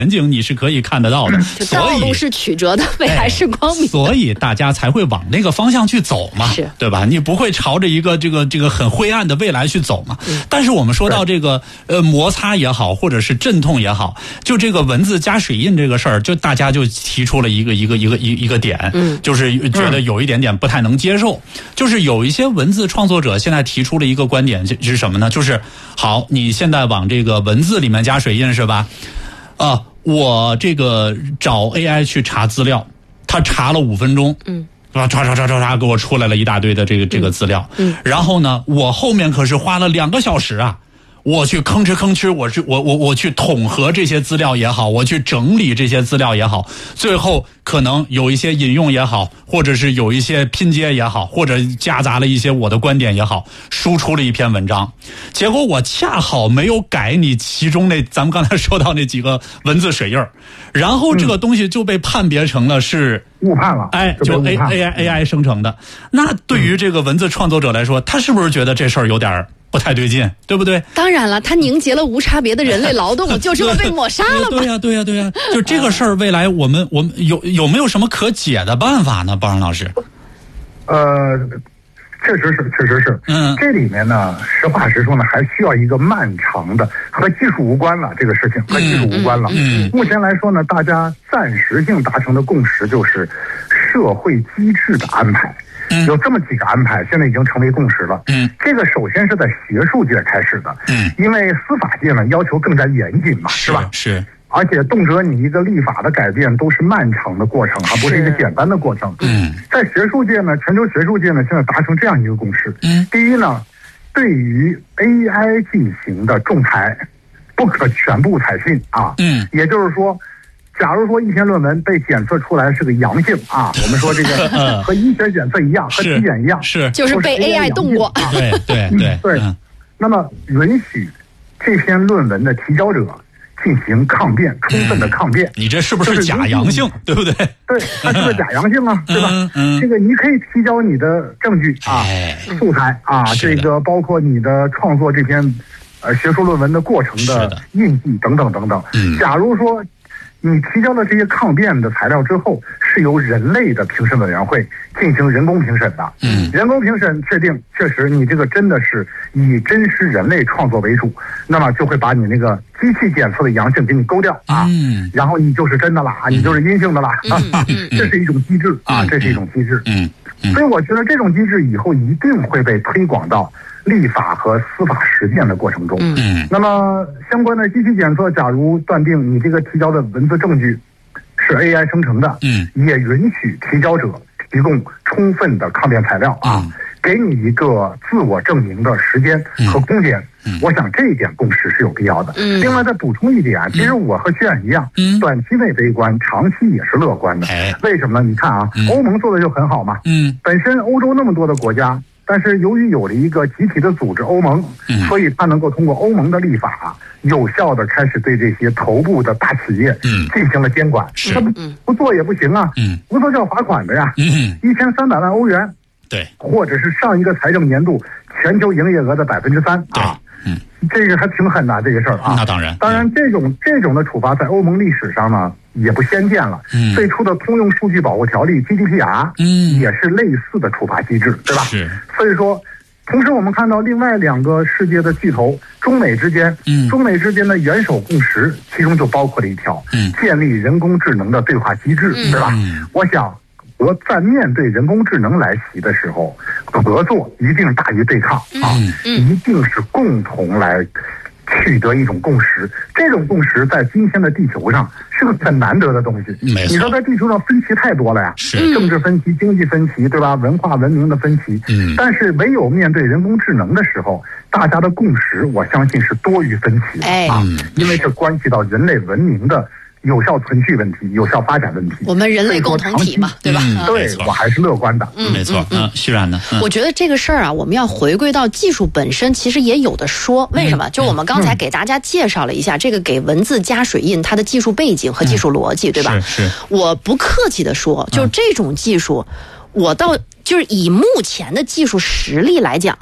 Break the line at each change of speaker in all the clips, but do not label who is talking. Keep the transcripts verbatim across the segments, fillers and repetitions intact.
前景你是可以看得到的，
就道路是曲折的，未来是光明的，
所以大家才会往那个方向去走嘛，
是
对吧？你不会朝着一个这个这个很灰暗的未来去走嘛。嗯、但是我们说到这个呃摩擦也好，或者是阵痛也好，就这个文字加水印这个事儿，就大家就提出了一个一个一个一一个点，嗯，就是觉得有一点点不太能接受，嗯、就是有一些文字创作者现在提出了一个观点是什么呢？就是好，你现在往这个文字里面加水印是吧？啊。我这个找 A I 去查资料，他查了五分钟，嗯，啊，查查查查查，给我出来了一大堆的这个这个资料，嗯，然后呢，我后面可是花了两个小时啊，我去吭哧吭哧，我去我我我去统合这些资料也好，我去整理这些资料也好，最后可能有一些引用也好，或者是有一些拼接也好，或者夹杂了一些我的观点也好，输出了一篇文章，结果我恰好没有改你其中那咱们刚才说到那几个文字水印，然后这个东西就被判别成了是
误判了，
哎，就 A A I A I 生成的。那对于这个文字创作者来说，他是不是觉得这事儿有点不太对劲，对不对？
当然了，他凝结了无差别的人类劳动，就这么被抹杀了吗？
对呀、啊，对呀、啊，对呀、啊，就这个事儿，未来我们我们有有没有什么可解的办法呢？包然老师，
呃，确实是，确实是，嗯，这里面呢，实话实说呢，还需要一个漫长的和技术无关了，这个事情和技术无关了。嗯，目前来说呢，大家暂时性达成的共识就是社会机制的安排。有这么几个安排，现在已经成为共识了。嗯，这个首先是在学术界开始的。嗯，因为司法界呢要求更加严谨嘛，是吧？
是。
而且动辄你一个立法的改变都是漫长的过程，而不是一个简单的过程。嗯，在学术界呢，全球学术界呢现在达成这样一个共识。嗯，第一呢，对于 A I 进行的仲裁，不可全部采信啊。嗯，也就是说。假如说一篇论文被检测出来是个阳性啊，我们说这个和医学检测一样，和体检一样，
是
就是被 A I 动过，
啊、对对对
对。嗯、那么允许这篇论文的提交者进行抗辩，充分的抗辩。
你这是不是假阳性？对不对？
对，它是个假阳性啊，对吧？嗯，这个你可以提交你的证据啊、素材啊，这个包括你的创作这篇呃学术论文的过程的印记等等等等。嗯，假如说。你提交了这些抗辩的材料之后，是由人类的评审委员会进行人工评审的。嗯，人工评审确定确实你这个真的是以真实人类创作为主，那么就会把你那个机器检测的阳性给你勾掉啊。嗯，然后你就是真的了啊，你就是阴性的了啊。嗯、这是一种机制啊，这是一种机制。嗯，嗯所以我觉得这种机制以后一定会被推广到立法和司法实践的过程中。嗯，那么相关的机器检测，假如断定你这个提交的文字证据是 A I 生成的，嗯，也允许提交者提供充分的抗辩材料啊，嗯、给你一个自我证明的时间和空间。嗯，我想这一点共识是有必要的。嗯，另外再补充一点，其实我和薛远一样，嗯，短期内悲观，长期也是乐观的。哎，为什么呢？你看啊，嗯、欧盟做的就很好嘛。嗯，本身欧洲那么多的国家。但是由于有了一个集体的组织欧盟，嗯、所以它能够通过欧盟的立法，有效的开始对这些头部的大企业进行了监管。嗯、它不不做也不行啊，嗯、不做就要罚款的呀，一千三百万欧元，
对，
或者是上一个财政年度全球营业额的百分之三啊。嗯，这个还挺狠的这个事儿啊。
那当然，
当然这种这种的处罚在欧盟历史上呢也不鲜见了。嗯，最初的通用数据保护条例 G D P R， 嗯，也是类似的处罚机制，对吧？是。所以说，同时我们看到另外两个世界的巨头中美之间，嗯，中美之间的元首共识，其中就包括了一条，嗯，建立人工智能的对话机制，嗯、对吧？嗯，我想。我在面对人工智能来袭的时候，合作一定大于对抗啊，嗯嗯、一定是共同来取得一种共识。这种共识在今天的地球上是个很难得的东西。你说在地球上分歧太多了呀，是政治分歧、经济分歧，对吧？文化文明的分歧。嗯，但是唯有面对人工智能的时候，大家的共识，我相信是多于分歧的啊，
哎、
因为这关系到人类文明的。有效存续问题，有效发展问题，
我们人类共同体嘛，对吧？
嗯、对，我还是乐观的。
嗯，没错。嗯，徐然呢？
嗯、我觉得这个事儿啊，我们要回归到技术本身，其实也有的说。为什么？嗯、就我们刚才给大家介绍了一下、嗯、这个给文字加水印它的技术背景和技术逻辑，嗯、对吧？
是是。
我不客气的说，就这种技术，嗯、我到就是以目前的技术实力来讲啊。嗯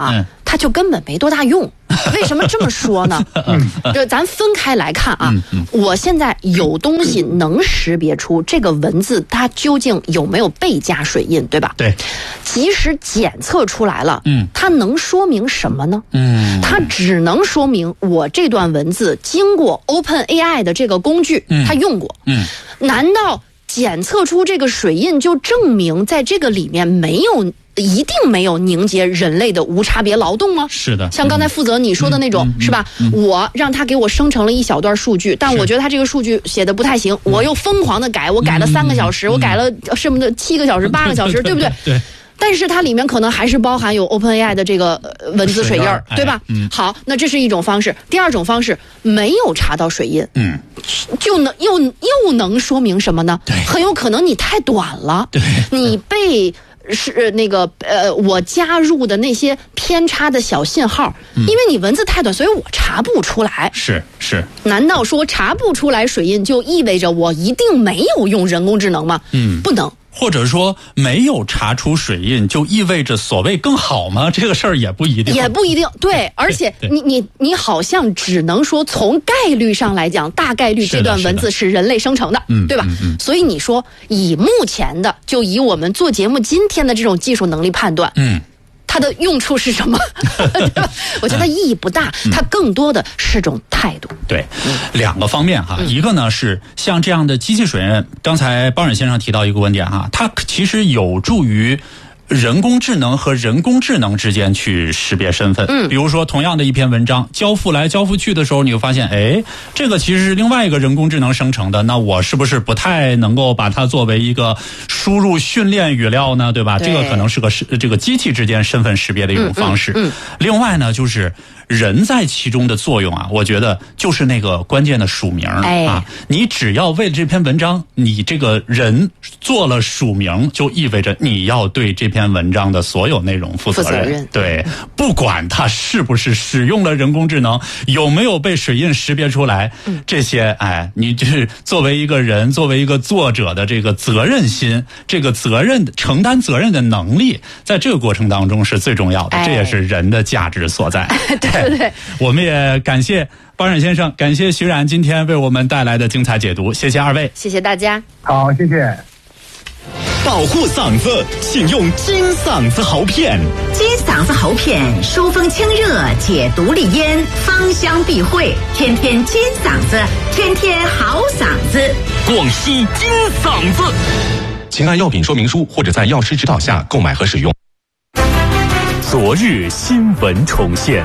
它就根本没多大用。为什么这么说呢？就咱分开来看啊，我现在有东西能识别出这个文字它究竟有没有被加水印，对吧？
对。
即使检测出来了，嗯，它能说明什么呢？嗯，它只能说明我这段文字经过 OpenAI 的这个工具，它用过。嗯，难道检测出这个水印就证明在这个里面没有？一定没有凝结人类的无差别劳动吗？
是的，
像刚才负责你说的那种，嗯、是吧、嗯嗯？我让他给我生成了一小段数据，但我觉得他这个数据写的不太行，我又疯狂的改，我改了三个小时，嗯、我改了什么的七个小时、八个小时，对不对？
对。
但是它里面可能还是包含有 OpenAI 的这个文字水印，对吧？嗯。好，那这是一种方式。第二种方式，没有查到水印，嗯，就能又又能说明什么呢？对，很有可能你太短了，对，你被。是那个呃，我加入的那些偏差的小信号，嗯、因为你文字太短，所以我查不出来。
是是，
难道说查不出来水印就意味着我一定没有用人工智能吗？嗯，不能。
或者说没有查出水印就意味着所谓更好吗？这个事儿也不一定，
也不一定。对，而且你你你好像只能说从概率上来讲，大概率这段文字是人类生成的，对吧？嗯嗯、所以你说以目前的，就以我们做节目今天的这种技术能力判断，嗯。它的用处是什么？对吧？我觉得意义不大，它更多的是种态度。
对，两个方面哈，一个呢是像这样的机器水印，刚才包忍先生提到一个观点哈，它其实有助于人工智能和人工智能之间去识别身份。嗯，比如说同样的一篇文章交付来交付去的时候，你会发现，哎，这个其实是另外一个人工智能生成的，那我是不是不太能够把它作为一个输入训练语料呢？对吧？对，这个可能是个是这个机器之间身份识别的一种方式。嗯嗯嗯、另外呢，就是人在其中的作用啊，我觉得就是那个关键的署名、哎、啊，你只要为这篇文章，你这个人做了署名，就意味着你要对这篇文章的所有内容负责任。
负责任
对，不管他是不是使用了人工智能，有没有被水印识别出来，嗯、这些哎，你就是作为一个人，作为一个作者的这个责任心，这个责任承担责任的能力，在这个过程当中是最重要的，哎、这也是人的价值所在。
对。对对，
我们也感谢包冉先生，感谢徐冉今天为我们带来的精彩解读，谢谢二位，
谢谢大家。
好，谢谢。
保护嗓子，请用金嗓子喉片。
金嗓子喉片疏风清热，解毒利咽，芳香避秽，天天金嗓子，天天好嗓子。
广西金嗓子，请按药品说明书或者在药师指导下购买和使用。昨日新闻重现，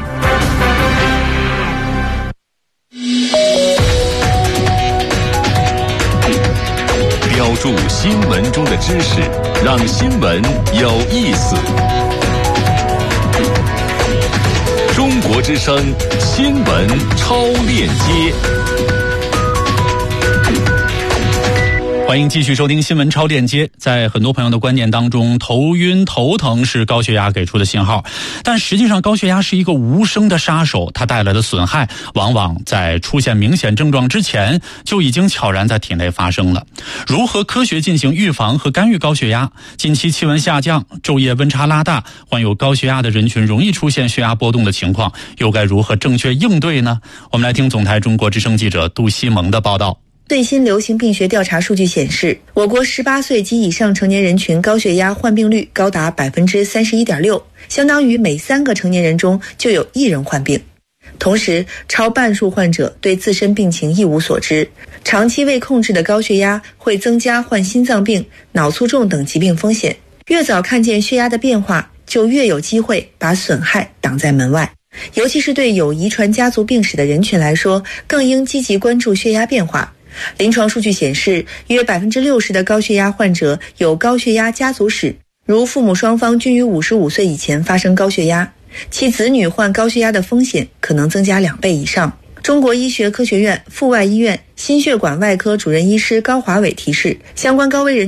标注新闻中的知识，让新闻有意思。中国之声新闻超链接。
欢迎继续收听新闻超链接。在很多朋友的观念当中，头晕头疼是高血压给出的信号，但实际上高血压是一个无声的杀手，它带来的损害往往在出现明显症状之前就已经悄然在体内发生了。如何科学进行预防和干预高血压？近期气温下降，昼夜温差拉大，患有高血压的人群容易出现血压波动的情况，又该如何正确应对呢？我们来听总台中国之声记者杜西蒙的报道。
最新流行病学调查数据显示，我国十八岁及以上成年人群高血压患病率高达 百分之三十一点六， 相当于每三个成年人中就有一人患病。同时，超半数患者对自身病情一无所知，长期未控制的高血压会增加患心脏病、脑卒中等疾病风险。越早看见血压的变化，就越有机会把损害挡在门外。尤其是对有遗传家族病史的人群来说，更应积极关注血压变化。临床数据显示，约 百分之六十 的高血压患者有高血压家族史，如父母双方均于五十五岁以前发生高血压，其子女患高血压的风险可能增加两倍以上。中国医学科学院阜外医院心血管外科主任医师高华伟提示，相关高危人